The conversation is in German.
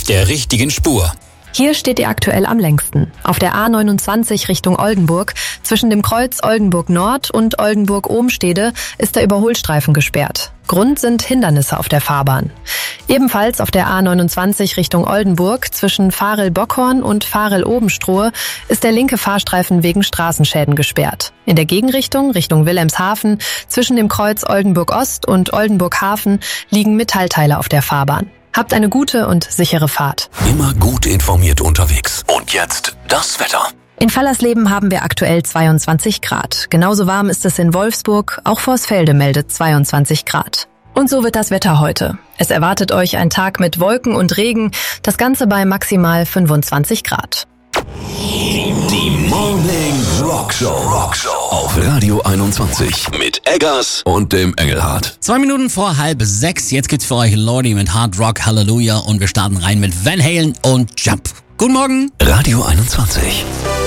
auf der richtigen Spur. Hier steht ihr aktuell am längsten. Auf der A29 Richtung Oldenburg, zwischen dem Kreuz Oldenburg Nord und Oldenburg-Ohmstede, ist der Überholstreifen gesperrt. Grund sind Hindernisse auf der Fahrbahn. Ebenfalls auf der A29 Richtung Oldenburg, zwischen Varel-Bockhorn und Varel-Obenstrohe, ist der linke Fahrstreifen wegen Straßenschäden gesperrt. In der Gegenrichtung, Richtung Wilhelmshaven, zwischen dem Kreuz Oldenburg Ost und Oldenburg Hafen, liegen Metallteile auf der Fahrbahn. Habt eine gute und sichere Fahrt. Immer gut informiert unterwegs. Und jetzt das Wetter. In Fallersleben haben wir aktuell 22 Grad. Genauso warm ist es in Wolfsburg, auch Vorsfelde meldet 22 Grad. Und so wird das Wetter heute. Es erwartet euch ein Tag mit Wolken und Regen, das Ganze bei maximal 25 Grad. Die Morning Rockshow auf Radio 21 mit Eggers und dem Engelhardt. 2 Minuten vor 5:30. Jetzt gibt's für euch Lordi mit Hard Rock Hallelujah und wir starten rein mit Van Halen und Jump. Guten Morgen. Radio 21.